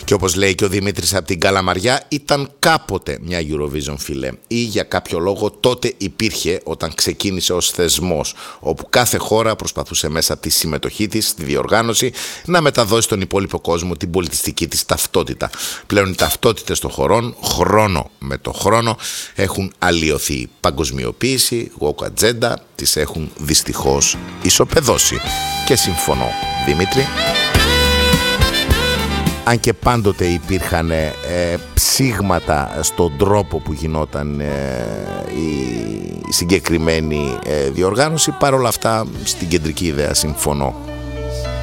Και όπως λέει και ο Δημήτρης από την Καλαμαριά, ήταν κάποτε μια Eurovision, φίλε, ή για κάποιο λόγο τότε υπήρχε όταν ξεκίνησε ως θεσμός, όπου κάθε χώρα προσπαθούσε μέσα από τη συμμετοχή της στη διοργάνωση να μεταδώσει στον υπόλοιπο κόσμο την πολιτιστική της ταυτότητα. Πλέον οι ταυτότητες των χωρών, χρόνο με το χρόνο, έχουν αλλοιωθεί. Παγκοσμιοποίηση, woke agenda, τις έχουν δυστυχώς ισοπεδώσει. Και συμφωνώ, Δημήτρη. Αν και πάντοτε υπήρχαν ψήγματα στον τρόπο που γινόταν η συγκεκριμένη διοργάνωση, παρόλα αυτά στην κεντρική ιδέα συμφωνώ.